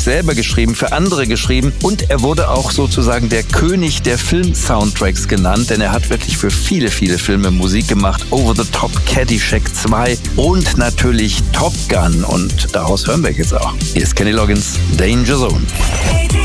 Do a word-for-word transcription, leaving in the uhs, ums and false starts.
selber geschrieben, für andere geschrieben und er wurde auch sozusagen der König der Film-Soundtracks genannt, denn er hat wirklich für viele, viele Filme Musik gemacht. Over the Top, Caddyshack zwei und natürlich Top Gun und daraus hören wir jetzt auch. Hier ist Kenny Loggins, Danger Zone.